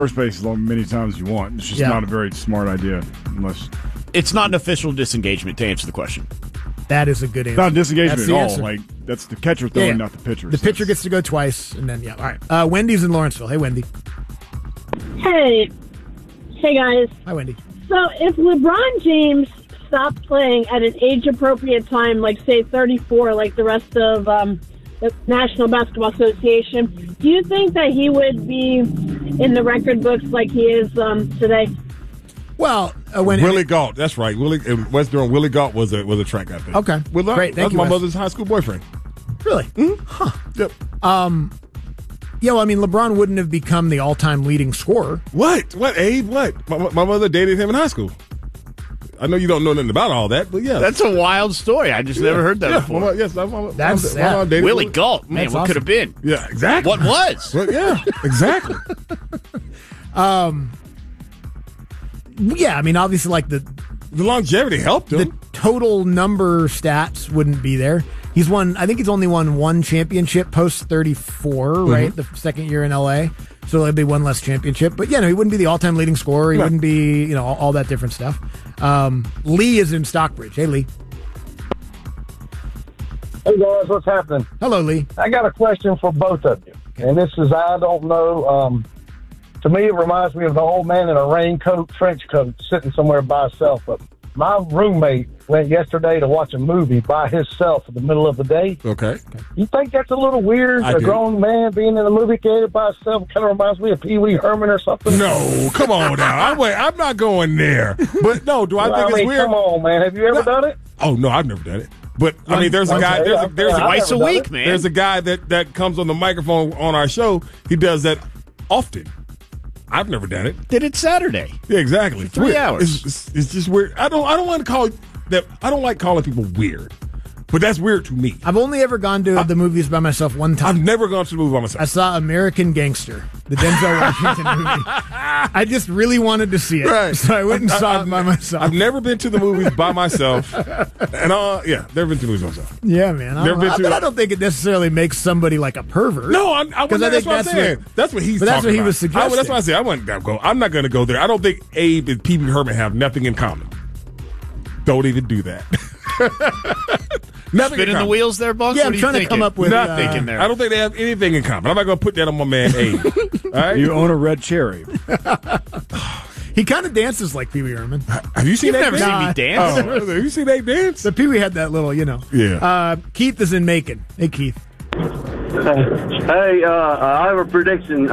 first base as many times as you want. It's just not a very smart idea unless it's not an official disengagement. To answer the question, that is a good answer. It's not a disengagement at all. Answer. Like that's the catcher throwing, not the pitcher. The pitcher gets to go twice, and then all right. Wendy's in Lawrenceville. Hey, Wendy. Hey guys. Hi, Wendy. So if LeBron James stopped playing at an age-appropriate time, like, say, 34, like the rest of the National Basketball Association, do you think that he would be in the record books like he is today? Well, Willie Gault, that's right. West Durham, Willie Gault was a track athlete. Okay, great. Thank you. That's my mother's high school boyfriend. Really? Mm-hmm. Huh. Yep. Yeah, well, I mean, LeBron wouldn't have become the all-time leading scorer. What, Abe? What? My mother dated him in high school. I know you don't know nothing about all that, but yeah. That's a wild story. I just never heard that before. That's Willie Gault. Man, what could have been? Yeah, exactly. What was? Well, yeah, exactly. Yeah, I mean, obviously, like the longevity helped him. The total number stats wouldn't be there. I think he's only won one championship post 34, right? The second year in LA. So it'd be one less championship. But, he wouldn't be the all-time leading scorer. He wouldn't be, all that different stuff. Lee is in Stockbridge. Hey, Lee. Hey, guys, what's happening? Hello, Lee. I got a question for both of you. Okay. And this is, I don't know, to me it reminds me of the old man in a raincoat, trench coat, sitting somewhere by himself. But my roommate went yesterday to watch a movie by himself in the middle of the day. Okay. You think that's a little weird? A grown man being in a movie theater by himself kind of reminds me of Pee Wee Herman or something? No, come on now. I'm not going there. But no, do I think it's weird? Come on, man. Have you ever done it? Oh, no, I've never done it. But, I mean, there's a guy, there's twice a week, man. There's a guy that comes on the microphone on our show. He does that often. I've never done it. Did it Saturday? Yeah, exactly. 3 hours. It's just weird. I don't want to call that. I don't like calling people weird, but that's weird to me. I've only ever gone to the movies by myself one time. I've never gone to the movie by myself. I saw American Gangster, the Denzel Washington movie. I just really wanted to see it, so I went and saw it by myself. I've never been to the movies by myself, and never been to the movies by myself. Yeah, man. I don't think it necessarily makes somebody like a pervert. No, that's what I'm saying. That's what he's talking about. That's what he was suggesting. That's why I said I'm not going to go there. I don't think Abe and Pee Wee Herman have nothing in common. Don't even do that. Nothing Spinning the wheels there, Buck? Yeah, I'm trying to come up with nothing. I don't think they have anything in common. I'm not going to put that on my man Abe. All right? You own a red cherry. He kind of dances like Pee Wee Herman. Have you seen You've that? Never seen me dance. Have you seen Abe dance? The Pee Wee had that little, Yeah. Keith is in Macon. Hey, Keith. Hey, I have a prediction.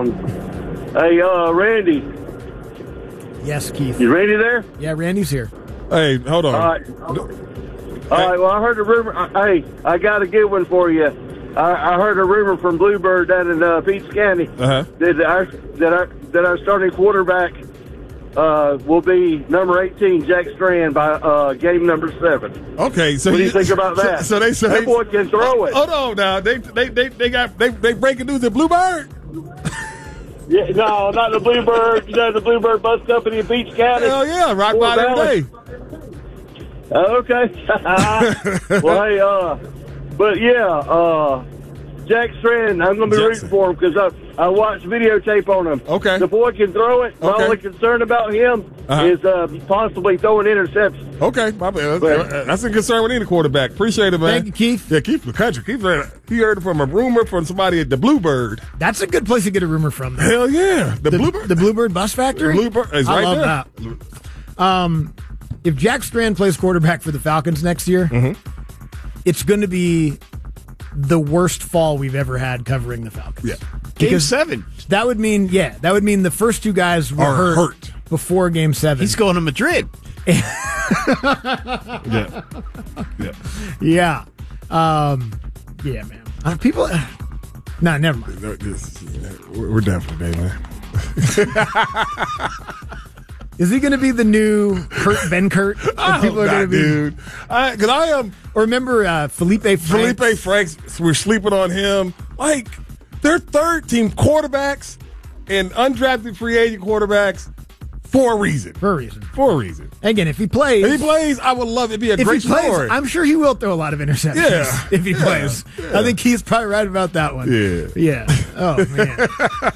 Randy. Yes, Keith. You Randy there? Yeah, Randy's here. Hey, hold on. All right. Well, I heard a rumor. I got a good one for you. I heard a rumor from Bluebird down in Peach County that our starting quarterback will be number 18, Jack Strand, by game number 7. Okay, so what do you think about that? So they say that boy can throw it. Hold on now. They breaking news at Bluebird. Yeah, no, not the Bluebird. The Bluebird Bus Company in Peach County. Hell yeah, rock by every day. Okay. Well, hey, but yeah, Jack Strand, I'm going to be rooting for him because I watched videotape on him. Okay. The boy can throw it. My only concern about him is possibly throwing interceptions. Okay. That's a concern with any quarterback. Appreciate it, man. Thank you, Keith. Yeah, Keith the country. Keith, he heard it from a rumor from somebody at the Bluebird. That's a good place to get a rumor from. Though. Hell yeah. The Bluebird. The Bluebird Bus Factory? The Bluebird is right there. I love that. If Jack Strand plays quarterback for the Falcons next year, it's going to be the worst fall we've ever had covering the Falcons. Yeah. Game 7. That would mean the first two guys were hurt before Game 7. He's going to Madrid. Yeah. Yeah. Yeah, man. People. No, never mind. We're done for today, man. Is he going to be the new Ben Kurt? People are going to be, dude. Because I am. Remember Felipe Franks? Felipe Franks. We're sleeping on him. Like they're third-team quarterbacks and undrafted free agent quarterbacks for a reason. Again, if he plays, I would love it. It'd be a great story. I'm sure he will throw a lot of interceptions if he plays. I think he's probably right about that one. Yeah. Oh man.